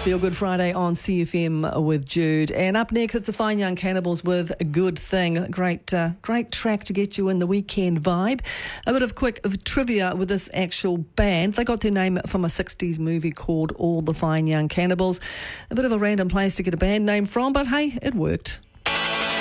Feel Good Friday on CFM with Jude. And up next, it's the Fine Young Cannibals with A Good Thing. Great track to get you in the weekend vibe. A bit of quick trivia with this actual band. They got their name from a 60s movie called All the Fine Young Cannibals. A bit of a random place to get a band name from, but hey, it worked.